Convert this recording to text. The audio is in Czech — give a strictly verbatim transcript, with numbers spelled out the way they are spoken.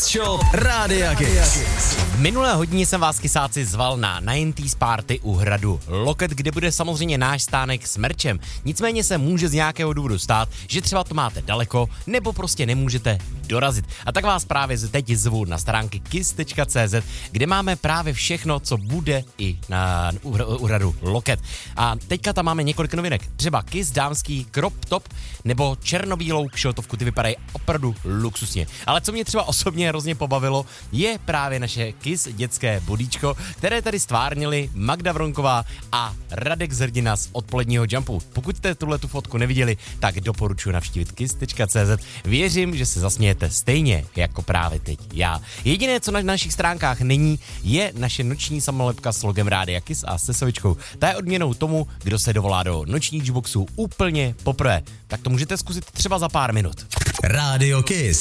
Kiss Show Rádia Kiss. V minulé hodině jsem vás kysáci zval na devadesátých party u hradu Loket, kde bude samozřejmě náš stánek s merčem. Nicméně se může z nějakého důvodu stát, že třeba to máte daleko, nebo prostě nemůžete dorazit. A tak vás právě teď zvu na stránky kiss tečka cé zet, kde máme právě všechno, co bude i na u, u hradu Loket. A teďka tam máme několik novinek. Třeba Kiss dámský crop top nebo černobílou kšiltovku, ty vypadají opravdu luxusně. Ale co mě třeba osobně hrozně pobavilo, je právě naše Kiss dětské bodíčko, které tady stvárnili Magda Vronková a Radek Zrdina z odpoledního Jumpu. Pokud jste tuhle tu fotku neviděli, tak doporučuji navštívit kiss tečka cé zet. Věřím, že se zasmějete stejně jako právě teď já. Jediné, co na našich stránkách není, je naše noční samolepka s logem Rádia Kiss a se sovičkou. Ta je odměnou tomu, kdo se dovolá do nočních jukeboxů úplně poprvé. Tak to můžete zkusit třeba za pár minut. Rádio Kiss.